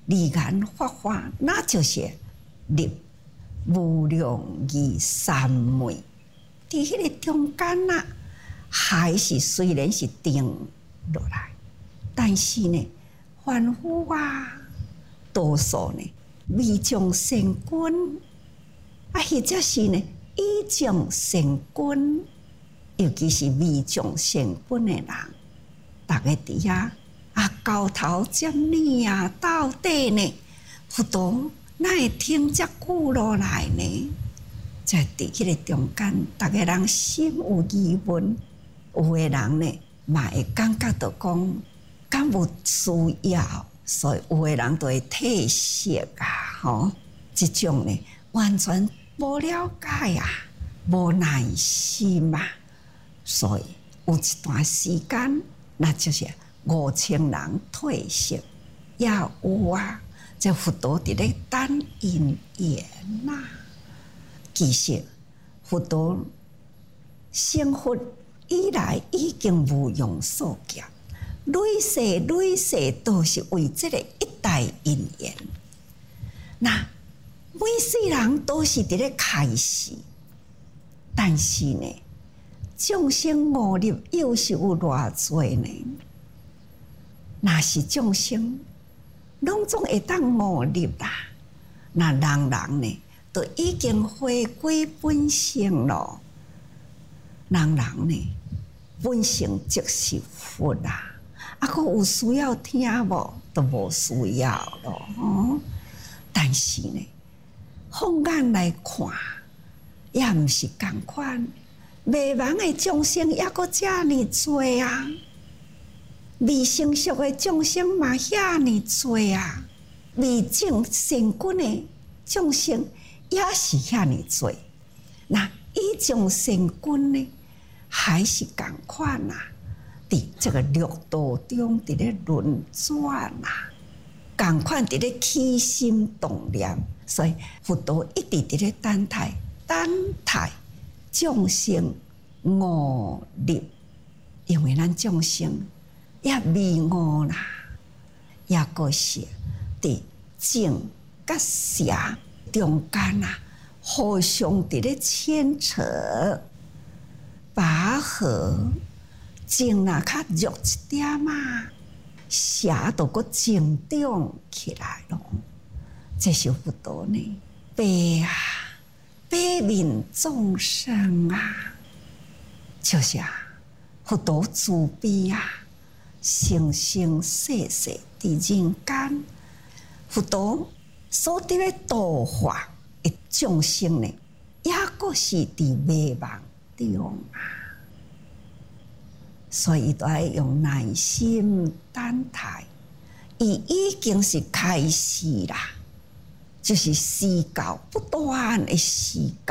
离眼法华，那就是入无量义三昧。伫迄个中间啊，还是虽然是定落来，但是呢，凡夫啊，多数呢未种善根，啊，或者是呢已种善根，尤其是未种善根的人，大家伫遐啊交头接耳啊，到底呢，佛陀哪会听遮久落来呢？在伫迄个中间，大家人心有疑问，有的人呢，嘛会感觉到讲，敢无需要，所以有的人就会退色啊，吼，这种呢，完全无了解啊，无耐心啊，所以有一段时间，那就是5000人退色，也有啊，这佛陀伫咧等因缘呐。其实佛陀成佛以来已经无用所极，累世都是为这个一代因缘。那每世人都是伫咧开始，但是呢，众生误入又是有偌济呢？那是众生，拢总会当误入啦。那人呢？都已经回归本性咯，人呢，本性即是佛啦。啊，佫有需要听无？都无需要咯。哦，但是呢，放眼来看，也毋是共款。未亡的众生也佫遮尔多啊，未成熟的众生嘛遐尔多啊，未证善根的众生。也是遐尼多，那已种善根呢，还是共款啊？伫这个六道中，伫咧轮转啊，共款伫咧起心动念，所以佛陀一直伫咧等待众生误入，因为咱众生也未误啦，也个是伫正甲邪中间啊，互相伫咧牵扯，拔河正若较弱一点嘛，邪都佫增长起来咯。这是佛陀呢，悲啊，悲悯众生啊，就是啊，佛陀慈悲啊，生生世世伫人间，佛陀。所伫咧度化的众生呢，也佫是伫灭亡中啊，所以都要用耐心等待。伊已经是开始啦，就是时教不断的时教。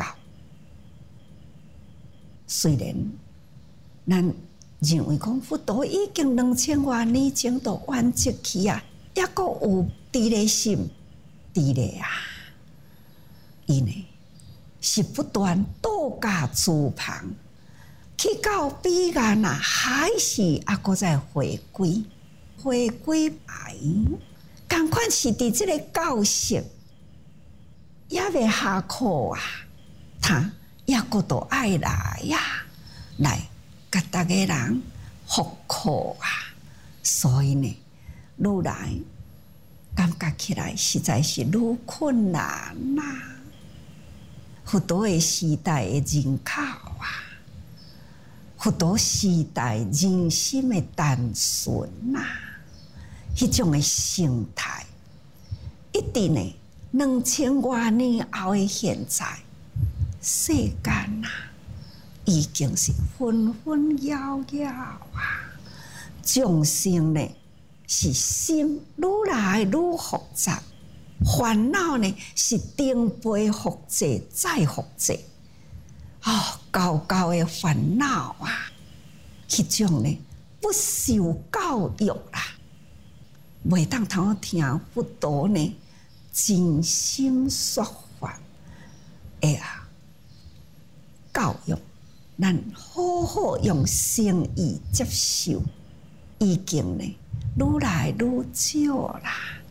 虽然咱认为讲佛陀已经2000多年前都完结去啊，也佫有伫咧心。啊，伊呢是不断度假自旁，去到彼岸啊，还是啊搁再回归来，共款是伫即个教室也未下课啊，他也搁都爱来呀，来甲大家人复课啊，所以呢，愈来。感觉起来实在是愈困难呐！佛陀的时代的人口啊，佛陀时代人心的单纯呐，迄种的心态，一定呢2000多年后的现在，世间啊已经是纷纷扰扰啊，众生呢。是心愈来愈复杂，烦恼呢是颠沛复济再复济，高的烦恼啊，迄种呢不受教育啦，袂当通听佛陀呢真心说法，教育咱好好用诚意接受，已经呢。愈来愈少啦，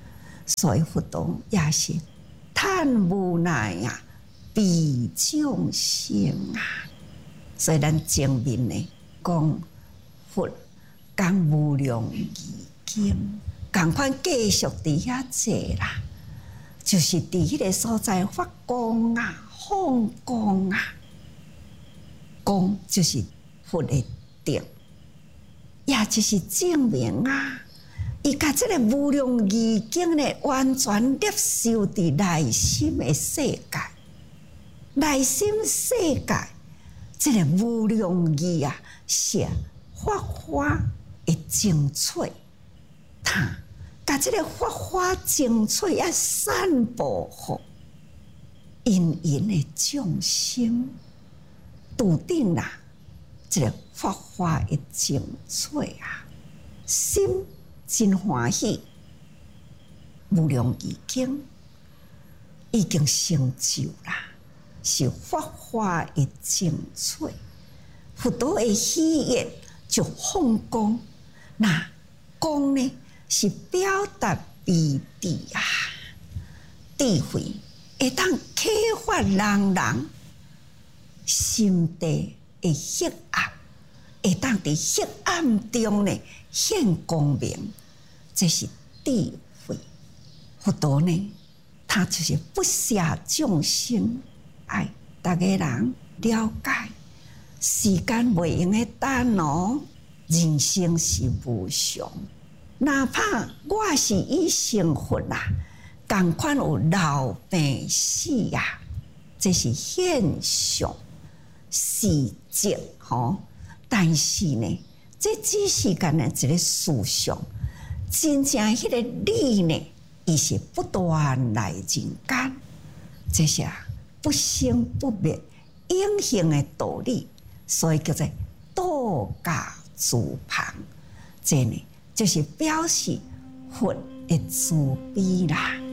所以佛陀也是叹无奈啊，悲众生啊。所以咱前面呢讲佛讲无量义经，共款继续伫遐坐啦，就是伫迄个所在发光啊、放光啊，光就是佛的定，也就是证明啊，伊甲即个无量义经呢，完全接受伫内心的世界，内心世界。这个无量义啊，是法华的精粹，他把这个法华精粹也散布给因缘的众生，笃定啦，这个法华的精粹啊，心真欢喜，无量义经已经成就啦。是法华的精粹，佛陀的喜悦就放光，那光呢是表达悲智啊，智慧会当启发人心地的黑暗，会当伫黑暗中呢现光明，这是智慧。佛陀呢，他就是不舍众生。爱大家人了解，时间袂用的等哦，人生是无常。哪怕我是已成佛啦，同款有老病死啊，这是现象、事实吼。但是呢，这只是干那一个思想，真正迄个理呢，伊是不断来人间，这是不生不灭、永恒的道理，所以叫做道家自旁。这呢，就是表示佛的慈悲啦。